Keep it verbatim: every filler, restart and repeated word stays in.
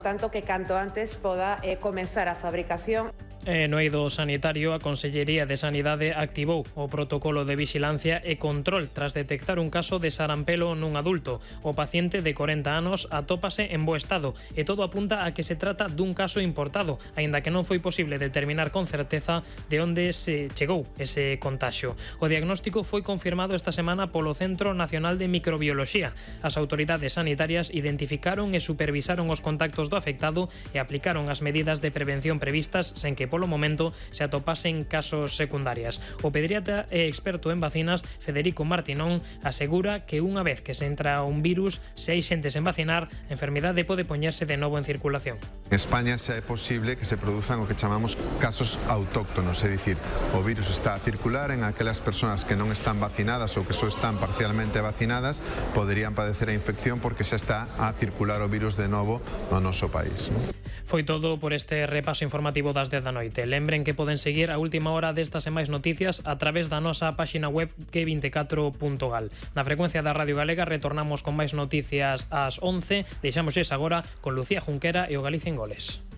Tanto que canto antes poda eh, comenzar a fabricación. E no eido sanitario, a Consellería de Sanidade activou o protocolo de vixilancia e control tras detectar un caso de sarampelo nun adulto. O paciente de corenta anos atópase en bo estado e todo apunta a que se trata dun caso importado, aínda que non foi posible determinar con certeza de onde se chegou ese contaxio. O diagnóstico foi confirmado esta semana polo Centro Nacional de Microbioloxía. As autoridades sanitarias identificaron e supervisaron os contactos do afectado e aplicaron as medidas de prevención previstas sen que polo momento se atopasen casos secundarias. O pediatra e experto en vacinas Federico Martinón asegura que unha vez que se entra un virus, se hai xente sen vacinar, a enfermidade pode poñerse de novo en circulación. En España xa é posible que se produzan o que chamamos casos autóctonos, é dicir, o virus está a circular en aquelas persoas que non están vacinadas ou que só están parcialmente vacinadas, poderían padecer a infección porque xa está a circular o virus de novo no noso país. Foi todo por este repaso informativo das dez da noite. Lembren que poden seguir a última hora destas e máis noticias a través da nosa páxina web que veinticuatro punto gal. Na frecuencia da Radio Galega retornamos con máis noticias ás once. Deixámosles agora con Lucía Junquera e o Galicia en Goles.